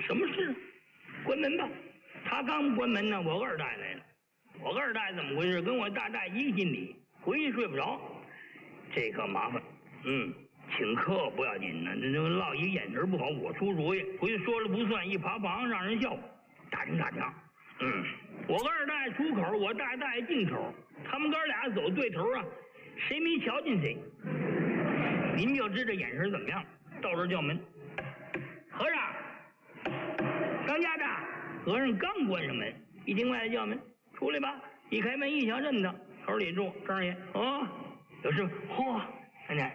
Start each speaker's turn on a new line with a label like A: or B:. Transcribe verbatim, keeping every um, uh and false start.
A: 什么事？关门吧。他刚关门呢，我二代来了。我二代怎么回事？跟我大代一个心理，回去睡不着，这可麻烦。嗯，请客不要紧呢，这这落一个眼神不好，我出主意，回去说了不算，一爬房让人笑，大惊大墙。嗯，我二代出口，我大代进口，他们哥俩走对头啊，谁没瞧见谁。您就知这眼神怎么样。到这叫门，和尚，当家的。和尚刚关上门，一听外头叫门，出来吧。一开门一瞧认得，口里住张爷。哦，有事。嚯，太太，